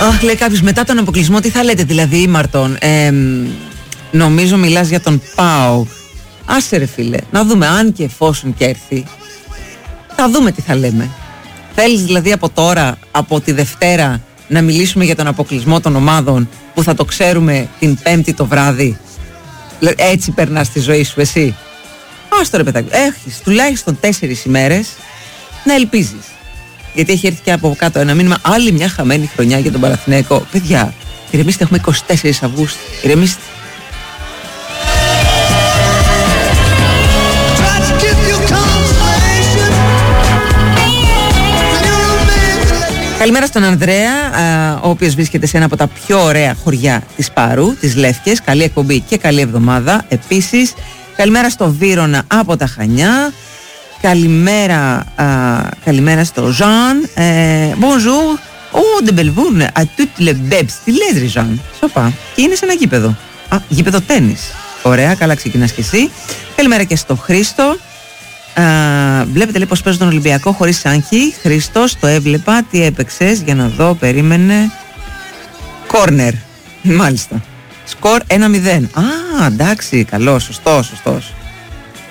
Λέει κάποιος, μετά τον αποκλεισμό τι θα λέτε δηλαδή, ήμαρτον? Νομίζω μιλάς για τον ΠΑΟΚ. Άσε ρε φίλε, να δούμε αν και εφόσον και έρθει. Θα δούμε τι θα λέμε. Θέλεις δηλαδή από τώρα, από τη Δευτέρα, να μιλήσουμε για τον αποκλεισμό των ομάδων που θα το ξέρουμε την Πέμπτη το βράδυ? Έτσι περνάς τη ζωή σου εσύ? Άστο ρε παιδάκι, έχεις τουλάχιστον 4 ημέρες να ελπίζεις. Γιατί έχει έρθει και από κάτω ένα μήνυμα, άλλη μια χαμένη χρονιά για τον Παναθηναϊκό. Παιδιά, ηρεμήστε, έχουμε 24 Αυγούστου. Ηρεμήστε. Καλημέρα στον Ανδρέα, ο οποίος βρίσκεται σε ένα από τα πιο ωραία χωριά της Πάρου, της Λεύκες. Καλή εκπομπή και καλή εβδομάδα επίσης. Καλημέρα στο Βύρωνα από τα Χανιά. Καλημέρα στο Ζαν. Bonjour, oh de Belvourne, à toutes les bebs. Τι λες ρε Ζαν? Σοπα. Και είναι σε ένα γήπεδο. Γήπεδο τένις. Ωραία, καλά ξεκινάς και εσύ. Καλημέρα και στο Χρήστο. Βλέπετε λέει πως παίζω τον Ολυμπιακό χωρίς άγχη. Χρήστος, το έβλεπα. Τι έπαιξες? Για να δω, περίμενε. Κόρνερ. Μάλιστα. Σκορ 1-0. Εντάξει, καλό, σωστός.